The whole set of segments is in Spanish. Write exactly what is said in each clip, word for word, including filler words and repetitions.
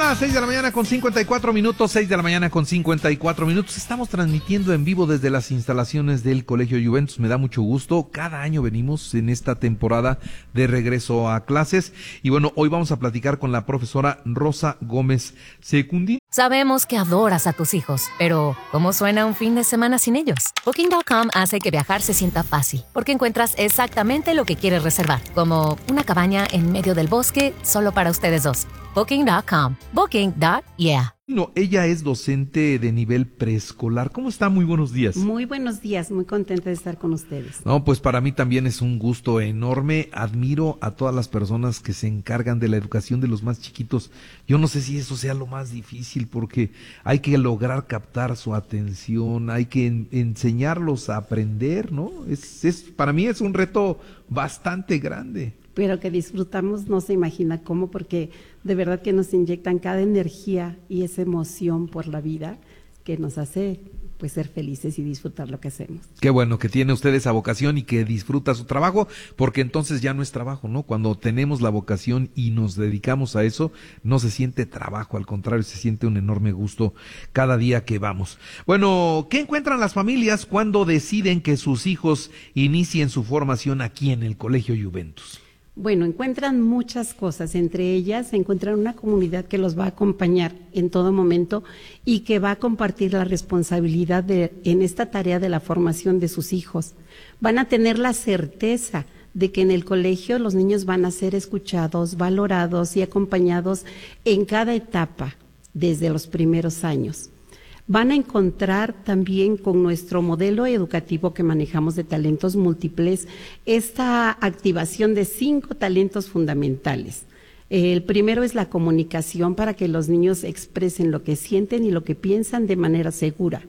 las seis de la mañana con cincuenta y cuatro minutos, seis de la mañana con cincuenta y cuatro minutos. Estamos transmitiendo en vivo desde las instalaciones del Colegio Juventus. Me da mucho gusto. Cada año venimos en esta temporada de regreso a clases. Y bueno, hoy vamos a platicar con la profesora Rosa Gómez Secundi. Sabemos que adoras a tus hijos, pero ¿cómo suena un fin de semana sin ellos? Booking punto com hace que viajar se sienta fácil, porque encuentras exactamente lo que quieres reservar, como una cabaña en medio del bosque solo para ustedes dos. Booking punto com. Booking punto yeah. No, ella es docente de nivel preescolar. ¿Cómo está? Muy buenos días. Muy buenos días, muy contenta de estar con ustedes. No, pues para mí también es un gusto enorme. Admiro a todas las personas que se encargan de la educación de los más chiquitos. Yo no sé si eso sea lo más difícil, porque hay que lograr captar su atención, hay que en, enseñarlos a aprender, ¿no? Es, es, para mí es un reto bastante grande. Pero que disfrutamos, no se imagina cómo, porque de verdad que nos inyectan cada energía y esa emoción por la vida que nos hace pues ser felices y disfrutar lo que hacemos. Qué bueno que tiene usted esa vocación y que disfruta su trabajo, porque entonces ya no es trabajo, ¿no? Cuando tenemos la vocación y nos dedicamos a eso, no se siente trabajo, al contrario, se siente un enorme gusto cada día que vamos. Bueno, ¿qué encuentran las familias cuando deciden que sus hijos inicien su formación aquí en el Colegio Juventus? Bueno, encuentran muchas cosas, entre ellas encuentran una comunidad que los va a acompañar en todo momento y que va a compartir la responsabilidad de, en esta tarea de la formación de sus hijos. Van a tener la certeza de que en el colegio los niños van a ser escuchados, valorados y acompañados en cada etapa desde los primeros años. Van a encontrar también con nuestro modelo educativo que manejamos de talentos múltiples esta activación de cinco talentos fundamentales. El primero es la comunicación para que los niños expresen lo que sienten y lo que piensan de manera segura.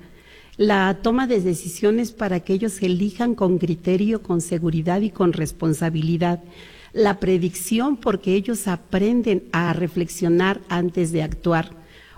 La toma de decisiones para que ellos elijan con criterio, con seguridad y con responsabilidad. La predicción porque ellos aprenden a reflexionar antes de actuar.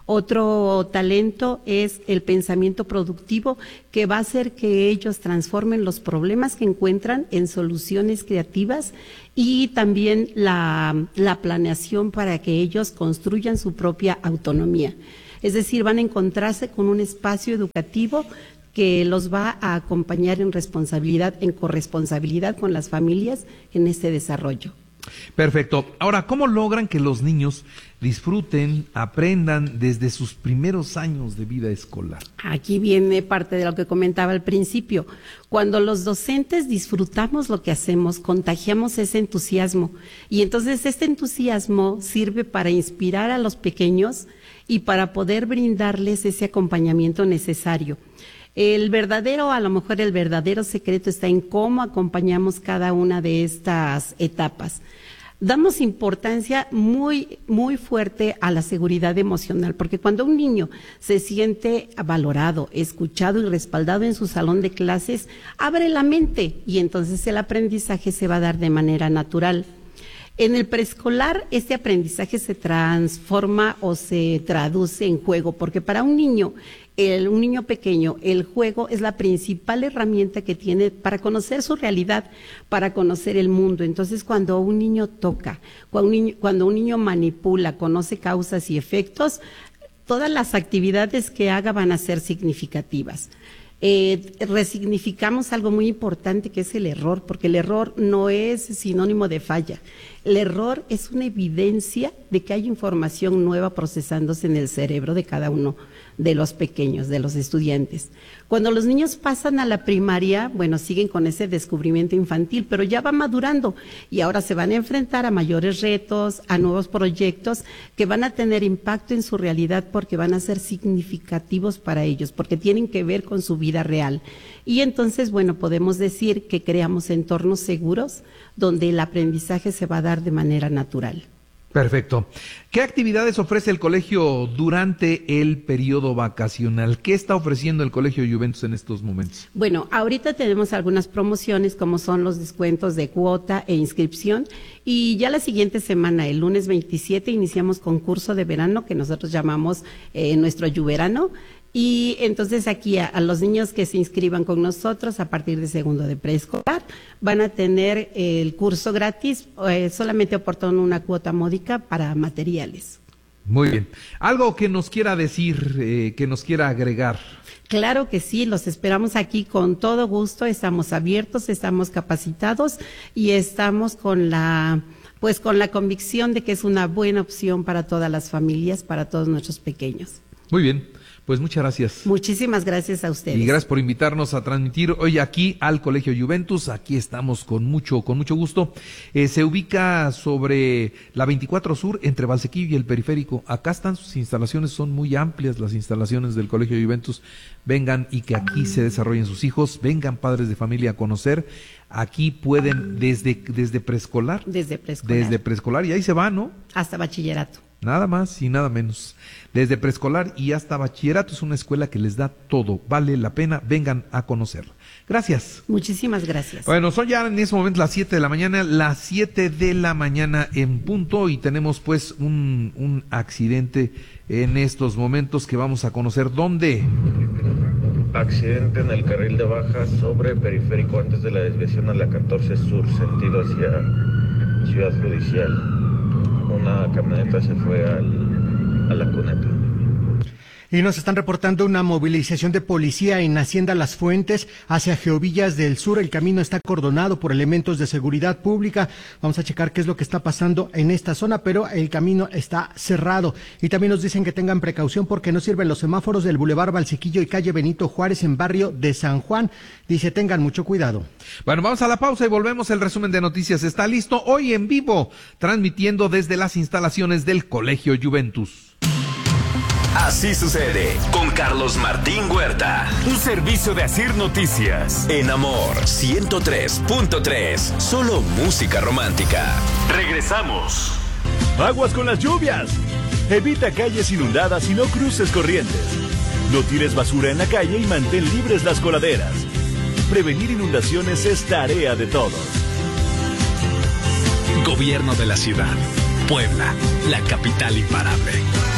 Otro talento es el pensamiento productivo, que va a hacer que ellos transformen los problemas que encuentran en soluciones creativas, y también la, la planeación para que ellos construyan su propia autonomía. Es decir, van a encontrarse con un espacio educativo que los va a acompañar en responsabilidad, en corresponsabilidad con las familias en este desarrollo. Perfecto. Ahora, ¿cómo logran que los niños disfruten, aprendan desde sus primeros años de vida escolar? Aquí viene parte de lo que comentaba al principio. Cuando los docentes disfrutamos lo que hacemos, contagiamos ese entusiasmo, y entonces este entusiasmo sirve para inspirar a los pequeños y para poder brindarles ese acompañamiento necesario. El verdadero, a lo mejor el verdadero secreto está en cómo acompañamos cada una de estas etapas. Damos importancia muy, muy fuerte a la seguridad emocional, porque cuando un niño se siente valorado, escuchado y respaldado en su salón de clases, abre la mente y entonces el aprendizaje se va a dar de manera natural. En el preescolar, este aprendizaje se transforma o se traduce en juego, porque para un niño, el, un niño pequeño, el juego es la principal herramienta que tiene para conocer su realidad, para conocer el mundo. Entonces, cuando un niño toca, cuando un niño, cuando un niño manipula, conoce causas y efectos, todas las actividades que haga van a ser significativas. Eh, resignificamos algo muy importante, que es el error, porque el error no es sinónimo de falla. El error es una evidencia de que hay información nueva procesándose en el cerebro de cada uno de los pequeños, de los estudiantes. Cuando los niños pasan a la primaria, bueno, siguen con ese descubrimiento infantil, pero ya va madurando y ahora se van a enfrentar a mayores retos, a nuevos proyectos que van a tener impacto en su realidad, porque van a ser significativos para ellos, porque tienen que ver con su vida real. Y entonces, bueno, podemos decir que creamos entornos seguros donde el aprendizaje se va a dar de manera natural. Perfecto. ¿Qué actividades ofrece el colegio durante el periodo vacacional? ¿Qué está ofreciendo el Colegio Juventus en estos momentos? Bueno, ahorita tenemos algunas promociones, como son los descuentos de cuota e inscripción, y ya la siguiente semana, el lunes veintisiete, iniciamos concurso de verano que nosotros llamamos eh, nuestro Juverano. Y entonces aquí a, a los niños que se inscriban con nosotros a partir de segundo de preescolar van a tener el curso gratis, eh, solamente aportando una cuota módica para materiales. Muy bien. ¿Algo que nos quiera decir, eh, que nos quiera agregar? Claro que sí, los esperamos aquí con todo gusto, estamos abiertos, estamos capacitados y estamos con la, pues con la convicción de que es una buena opción para todas las familias, para todos nuestros pequeños. Muy bien, pues muchas gracias. Muchísimas gracias a ustedes. Y gracias por invitarnos a transmitir hoy aquí al Colegio Juventus. Aquí estamos con mucho, con mucho gusto. Eh, se ubica sobre la veinticuatro Sur, entre Valsequillo y el Periférico. Acá están sus instalaciones, son muy amplias las instalaciones del Colegio Juventus. Vengan y que aquí se desarrollen sus hijos. Vengan padres de familia a conocer. Aquí pueden desde, desde preescolar. Desde preescolar. Desde preescolar y ahí se va, ¿no? Hasta bachillerato. Nada más y nada menos. Desde preescolar y hasta bachillerato es una escuela que les da todo. Vale la pena, vengan a conocerla. Gracias. Muchísimas gracias. Bueno, son ya en ese momento las siete de la mañana, las siete de la mañana en punto y tenemos pues un, un accidente en estos momentos que vamos a conocer. ¿Dónde? Accidente en el carril de baja sobre Periférico antes de la desviación a la catorce Sur, sentido hacia Ciudad Judicial. Una camioneta se fue al, a la cuneta. Y nos están reportando una movilización de policía en Hacienda Las Fuentes hacia Geovillas del Sur. El camino está acordonado por elementos de seguridad pública. Vamos a checar qué es lo que está pasando en esta zona, pero el camino está cerrado. Y también nos dicen que tengan precaución porque no sirven los semáforos del Boulevard Valsequillo y calle Benito Juárez en barrio de San Juan. Dice, tengan mucho cuidado. Bueno, vamos a la pausa y volvemos. El resumen de noticias está listo hoy en vivo, transmitiendo desde las instalaciones del Colegio Juventus. Así sucede con Carlos Martín Huerta. Un servicio de Asir Noticias. En Amor ciento tres punto tres. Solo música romántica. Regresamos. Aguas con las lluvias. Evita calles inundadas y no cruces corrientes. No tires basura en la calle y mantén libres las coladeras. Prevenir inundaciones es tarea de todos. Gobierno de la ciudad. Puebla, la capital imparable.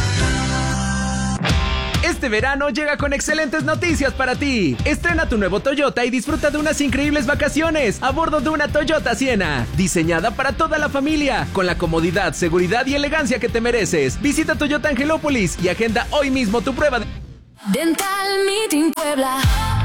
Este verano llega con excelentes noticias para ti. Estrena tu nuevo Toyota y disfruta de unas increíbles vacaciones a bordo de una Toyota Siena, diseñada para toda la familia, con la comodidad, seguridad y elegancia que te mereces. Visita Toyota Angelópolis y agenda hoy mismo tu prueba de... Dental Meeting Puebla.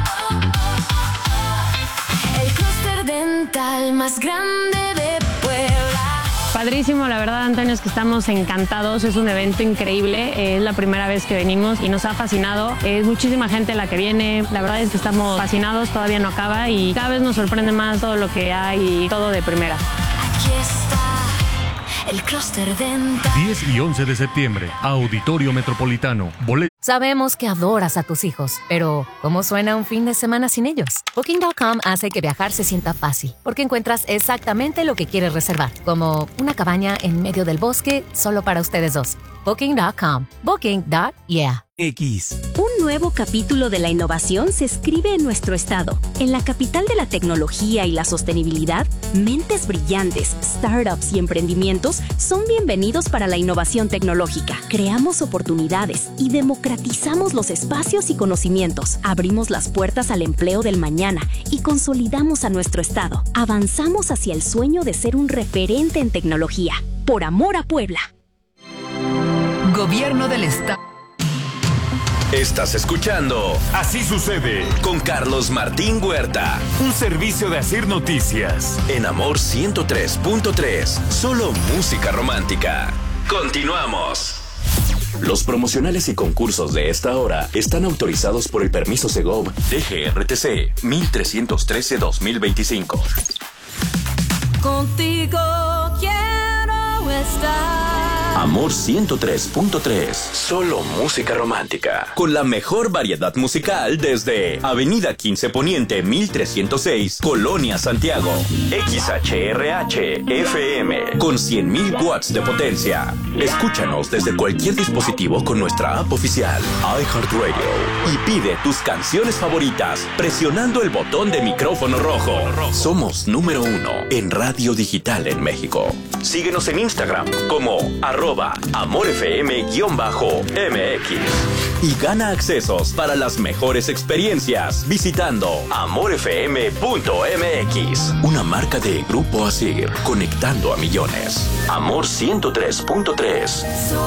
El clúster dental más grande de Puebla. Padrísimo, la verdad, Antonio, es que estamos encantados, es un evento increíble, es la primera vez que venimos y nos ha fascinado, es muchísima gente la que viene, la verdad es que estamos fascinados, todavía no acaba y cada vez nos sorprende más todo lo que hay y todo de primera. Aquí está el clúster dental. diez y once de septiembre, Auditorio Metropolitano. Bolet- Sabemos que adoras a tus hijos, pero ¿cómo suena un fin de semana sin ellos? Booking punto com hace que viajar se sienta fácil, porque encuentras exactamente lo que quieres reservar, como una cabaña en medio del bosque solo para ustedes dos. Booking punto com. Booking. Yeah. X. Un nuevo capítulo de la innovación se escribe en nuestro estado. En la capital de la tecnología y la sostenibilidad, mentes brillantes, startups y emprendimientos son bienvenidos para la innovación tecnológica. Creamos oportunidades y democratizamos los espacios y conocimientos. Abrimos las puertas al empleo del mañana y consolidamos a nuestro estado. Avanzamos hacia el sueño de ser un referente en tecnología. Por amor a Puebla. Gobierno del Estado. Estás escuchando Así sucede con Carlos Martín Huerta. Un servicio de Asir Noticias. En Amor ciento tres punto tres. Solo música romántica. Continuamos. Los promocionales y concursos de esta hora están autorizados por el permiso Segov D G R T C mil trescientos trece dos mil veinticinco. Contigo quiero estar. Amor ciento tres punto tres. Solo música romántica. Con la mejor variedad musical desde Avenida quince Poniente mil trescientos seis, Colonia Santiago. X H R H F M con cien mil watts de potencia. Escúchanos desde cualquier dispositivo con nuestra app oficial iHeartRadio y pide tus canciones favoritas presionando el botón de micrófono rojo. Somos número uno en radio digital en México. Síguenos en Instagram como arroba amorfm-M X y gana accesos para las mejores experiencias visitando amorfm punto M X, una marca de Grupo Asir, conectando a millones. Amor ciento tres punto tres.